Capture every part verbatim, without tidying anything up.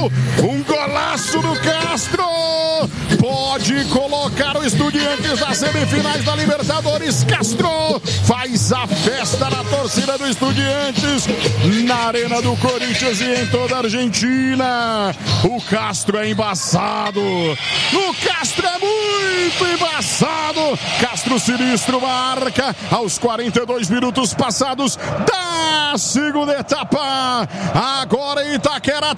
Um golaço do Castro. Pode colocar o Estudiantes nas semifinais da Libertadores. Castro faz a festa na torcida do Estudiantes, na Arena do Corinthians e em toda a Argentina. O Castro é embaçado. O Castro é muito embaçado. Castro sinistro marca aos quarenta e dois minutos passados da segunda etapa. Agora Itaquera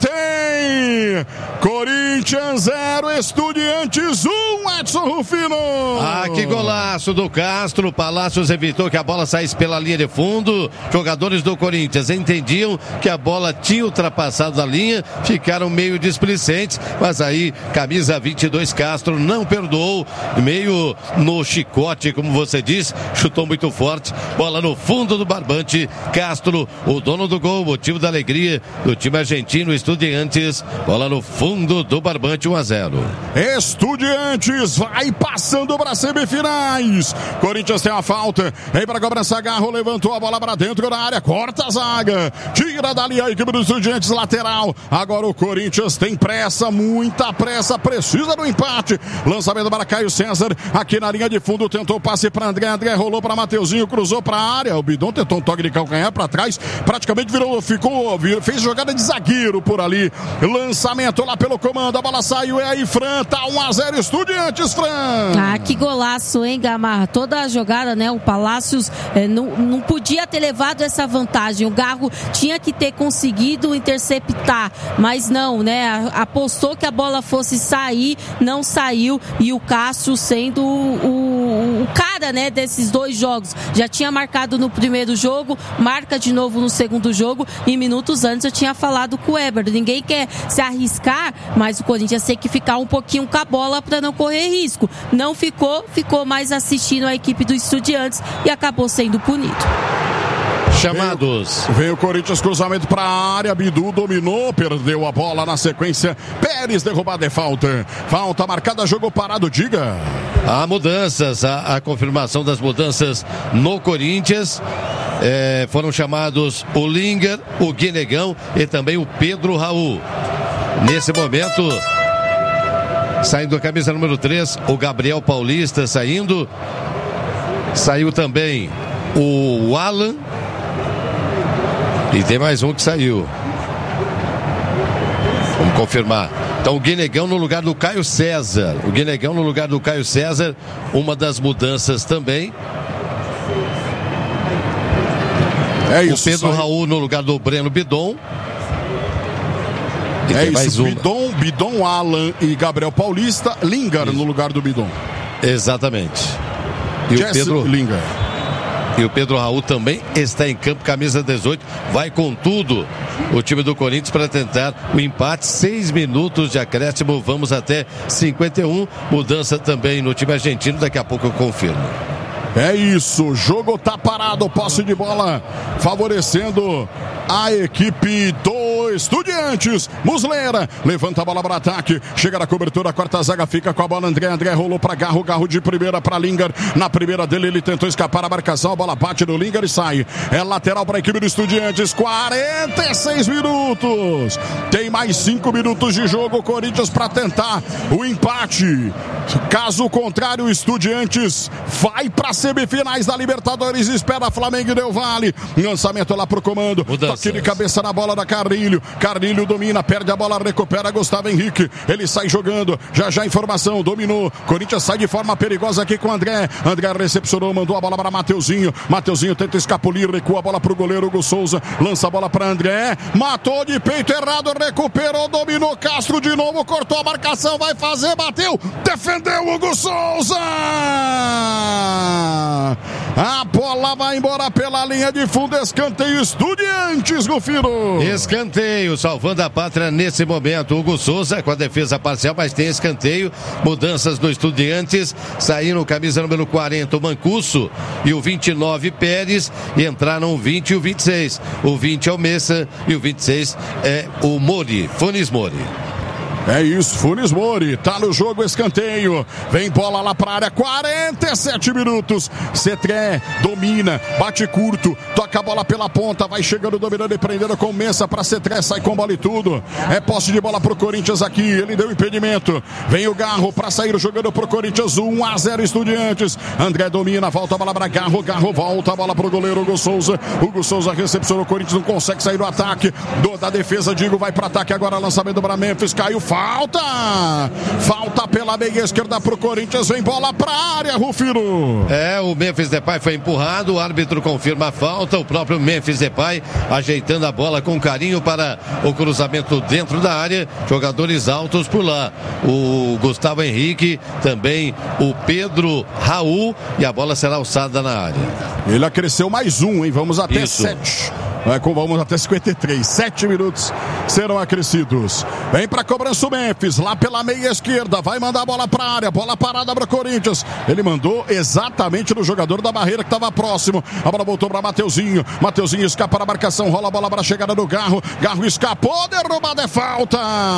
tem Corinthians zero, Estudiantes um, Edson Rufino. Ah, que golaço do Castro. Palácios evitou que a bola saísse pela linha de fundo. Jogadores do Corinthians entendiam que a bola tinha ultrapassado a linha, ficaram meio displicentes, mas aí camisa vinte e dois Castro não perdoou, meio no chicote, como você disse, chutou muito forte, bola no fundo do barbante. Castro, o dono do gol, motivo da alegria do time argentino. Estudiantes, bola no fundo do barbante, um a zero. Estudiantes vai passando para semifinais. Corinthians tem uma falta, vem para cobrança, Garro levantou a bola para dentro da área, corta a zaga, tira dali a equipe dos Estudiantes, lateral. Agora o Corinthians tem pressa, muita pressa, precisa do empate. Lançamento para Caio César, aqui na linha de fundo, tentou passe para André, André rolou para Mateuzinho, cruzou para a área, o Bidon tentou um toque de calcanhar para trás, praticamente virou, ficou, fez jogada de zagueiro por ali. Lançamento lá pelo comando, a bola saiu, é aí Fran, tá um a zero Estudiantes, Fran. Ah, que golaço, hein, Gamarra? Toda a jogada, né, o Palácios eh, não, não podia ter levado essa vantagem, o Garro tinha que ter conseguido interceptar, mas não, né, apostou que a bola fosse sair, não saiu, e o Cássio sendo o, o, o cara, né, desses dois jogos, já tinha marcado no primeiro jogo, marca de novo no segundo jogo, e minutos antes eu tinha falado com o Weber, ninguém quer se arriscar, mas o Corinthians tem que ficar um pouquinho com a bola para não correr risco, não ficou, ficou mais assistindo a equipe do Estudiantes e acabou sendo punido. Chamados. Veio, veio o Corinthians, cruzamento para a área, Bidu dominou, perdeu a bola na sequência, Pérez derrubada, é falta, falta marcada, jogo parado, diga. Há mudanças, a, a confirmação das mudanças no Corinthians, é, foram chamados o Linger, o Guinegão e também o Pedro Raul. Nesse momento, saindo a camisa número três, o Gabriel Paulista saindo, saiu também o Alan, e tem mais um que saiu. Vamos confirmar. Então o Guinegão no lugar do Caio César. O Guinegão no lugar do Caio César. Uma das mudanças também. É isso. O Pedro sai. Raul no lugar do Breno Bidon. E é tem isso. Mais uma. Bidon, Bidon, Alan e Gabriel Paulista. Linger no lugar do Bidon. Exatamente. E Jesse o Pedro Linger. E o Pedro Raul também está em campo, camisa dezoito. Vai com tudo o time do Corinthians para tentar o empate. Seis minutos de acréscimo, vamos até cinquenta e um. Mudança também no time argentino, daqui a pouco eu confirmo. É isso, o jogo tá parado, posse de bola favorecendo a equipe do Estudiantes. Muslera levanta a bola para ataque, chega na cobertura, corta a zaga, fica com a bola. André, André rolou para Garro, Garro de primeira para Linger. Na primeira dele ele tentou escapar a marcação, a bola bate no Linger e sai. É lateral para a equipe do Estudiantes. quarenta e seis minutos. Tem mais cinco minutos de jogo, Corinthians para tentar o empate. Caso contrário, o Estudiantes vai para semifinais da Libertadores, espera Flamengo e Del Valle. Lançamento lá pro comando. Mudanças. Toque de cabeça na bola da Carrilho. Carrilho domina, perde a bola, recupera Gustavo Henrique. Ele sai jogando. Já já informação, dominou. Corinthians sai de forma perigosa aqui com o André. André recepcionou, mandou a bola para Mateuzinho. Mateuzinho tenta escapulir, recua a bola pro goleiro Hugo Souza. Lança a bola para André. Matou de peito errado, recuperou, dominou Castro de novo, cortou a marcação, vai fazer, bateu, defendeu Hugo Souza. A bola vai embora pela linha de fundo, escanteio Estudiantes, Rufino. Escanteio, salvando a pátria nesse momento. Hugo Souza com a defesa parcial, mas tem escanteio. Mudanças do Estudiantes. Saíram camisa número quarenta, o Mancuso, e o vinte e nove, Pérez. E entraram o vinte e o vinte e seis. O vinte é o Messa e o vinte e seis é o Mori, Funes Mori. É isso, Funes Mori, tá no jogo, escanteio, vem bola lá pra área, quarenta e sete minutos, Cetré domina, bate curto, toca toca a bola pela ponta, vai chegando, dominando e prendendo com Messa pra Cetré, sai com bola e tudo. É posse de bola pro Corinthians aqui, ele deu impedimento. Vem o Garro pra sair jogando pro Corinthians, um a zero Estudiantes. André domina, volta a bola pra Garro, Garro volta a bola pro goleiro Hugo Souza. Hugo Souza recepcionou, o Corinthians não consegue sair do ataque, do, da defesa, Digo, vai pra ataque agora, lançamento para Memphis, caiu, falta! Falta pela meia esquerda pro Corinthians, vem bola pra área, Rufino. É, o Memphis Depay foi empurrado, o árbitro confirma a falta, o próprio Memphis Depay ajeitando a bola com carinho para o cruzamento dentro da área, jogadores altos por lá, o Gustavo Henrique, também o Pedro Raul, e a bola será alçada na área. Ele acresceu mais um, hein? Vamos até Isso. sete. É, vamos até cinquenta e três. Sete minutos serão acrescidos. Vem pra cobrança o Memphis, lá pela meia esquerda. Vai mandar a bola pra área. Bola parada para o Corinthians. Ele mandou exatamente no jogador da barreira que estava próximo. A bola voltou pra Mateuzinho. Mateuzinho escapa da marcação. Rola a bola para a chegada do Garro. Garro escapou. Derrubada é falta.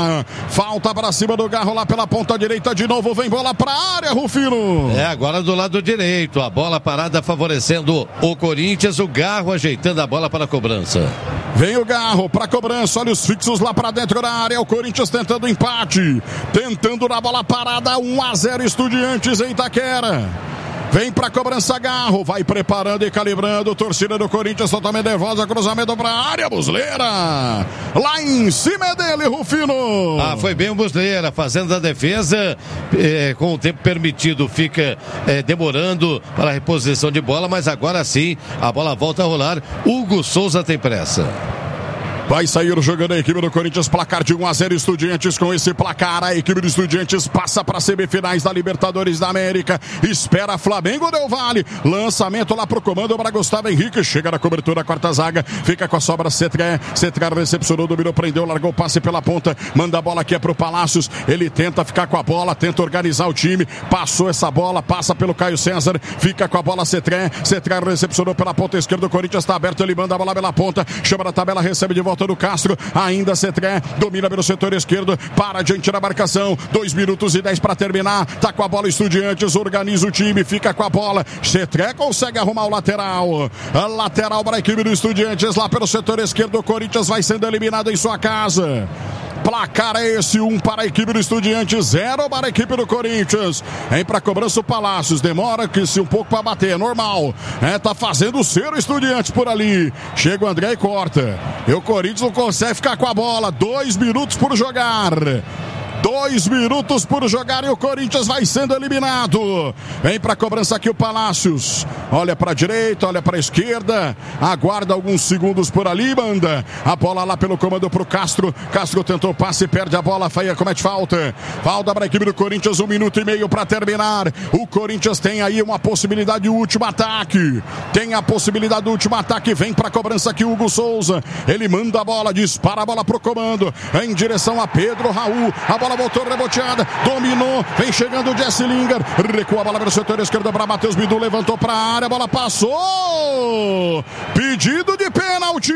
Falta pra cima do Garro lá pela ponta direita. De novo vem bola pra área, Rufino. É, agora do lado direito. A bola parada favorecendo o Corinthians. O Garro ajeitando a bola para a cobrança. Vem o Garro para cobrança, olha os fixos lá para dentro da área, o Corinthians tentando empate, tentando na bola parada, um a zero Estudiantes em Itaquera. Vem pra cobrança Garro, vai preparando e calibrando, torcida do Corinthians totalmente nervosa, cruzamento pra área, Busleira, lá em cima é dele, Rufino. Ah, foi bem o Busleira, fazendo a defesa, eh, com o tempo permitido, fica eh, demorando para a reposição de bola, mas agora sim, a bola volta a rolar, Hugo Souza tem pressa. Vai sair jogando a equipe do Corinthians, placar de um a zero Estudiantes. Com esse placar, a equipe do Estudiantes passa para semifinais da Libertadores da América. Espera Flamengo Del Valle. Lançamento lá pro comando para Gustavo Henrique. Chega na cobertura, quarta zaga. Fica com a sobra Cetré. Cetré recepcionou, dominou, prendeu, largou o passe pela ponta. Manda a bola aqui é pro Palácios. Ele tenta ficar com a bola, tenta organizar o time. Passou essa bola, passa pelo Caio César. Fica com a bola Cetré. Cetré recepcionou pela ponta esquerda. O Corinthians está aberto, ele manda a bola pela ponta. Chama na tabela, recebe de volta do Castro, ainda Cetré, domina pelo setor esquerdo, para diante da marcação, dois minutos e dez para terminar, tá com a bola Estudiantes, organiza o time, fica com a bola, Cetré consegue arrumar o lateral, a lateral para a equipe do Estudiantes, lá pelo setor esquerdo, o Corinthians vai sendo eliminado em sua casa. Placar é esse, um para a equipe do Estudiantes, zero para a equipe do Corinthians. Vem para a cobrança o Palácios, demora que se um pouco para bater, é normal. É, tá fazendo o ser o Estudiantes por ali. Chega o André e corta. E o Corinthians não consegue ficar com a bola, dois minutos por jogar. Dois minutos por jogar e o Corinthians vai sendo eliminado. Vem para a cobrança aqui o Palácios. Olha para a direita, olha para a esquerda. Aguarda alguns segundos por ali, manda. A bola lá pelo comando para o Castro. Castro tentou passe, perde a bola, Faia comete falta. Falta para a equipe do Corinthians, um minuto e meio para terminar. O Corinthians tem aí uma possibilidade de último ataque. Tem a possibilidade do último ataque. Vem para a cobrança aqui o Hugo Souza. Ele manda a bola, dispara a bola para o comando. Em direção a Pedro Raul. A bola voltou reboteada, dominou, vem chegando o Jesse Lingard, recua a bola para o setor esquerdo para Matheus Bidu, levantou para a área, a bola passou, pedido de pênalti,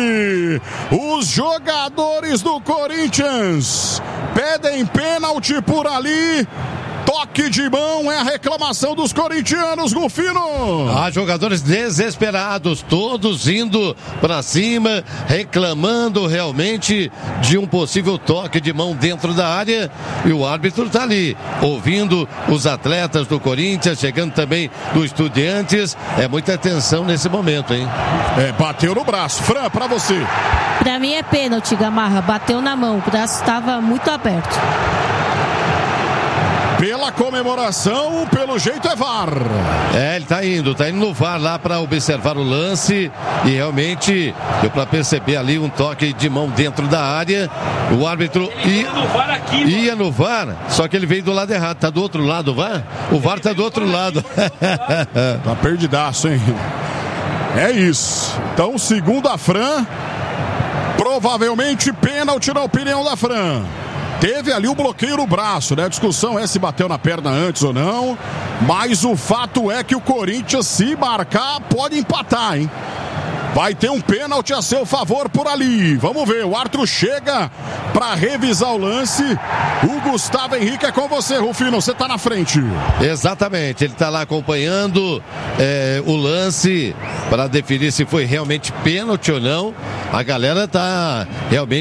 os jogadores do Corinthians pedem pênalti por ali. Toque de mão, é a reclamação dos corintianos, Rufino. Há jogadores desesperados, todos indo para cima, reclamando realmente de um possível toque de mão dentro da área. E o árbitro está ali, ouvindo os atletas do Corinthians, chegando também do Estudiantes. É muita tensão nesse momento, hein? É, bateu no braço. Fran, para você. Para mim é pênalti, Gamarra. Bateu na mão, o braço estava muito aberto. Pela comemoração, pelo jeito é V A R. É, ele tá indo, tá indo no V A R lá para observar o lance e realmente deu para perceber ali um toque de mão dentro da área. O árbitro ia no V A R, aqui, ia no V A R, só que ele veio do lado errado. Tá do outro lado o V A R? O V A R tá do outro lado. Tá perdidaço, hein? É isso. Então, segundo a Fran, provavelmente pênalti na opinião da Fran. Teve ali o bloqueio no braço, né? A discussão é se bateu na perna antes ou não. Mas o fato é que o Corinthians, se marcar, pode empatar, hein? vai ter um pênalti a seu favor por ali. Vamos ver, o árbitro chega para revisar o lance. O Gustavo Henrique é com você, Rufino, você tá na frente. Exatamente, ele tá lá acompanhando é, o lance para definir se foi realmente pênalti ou não. A galera tá realmente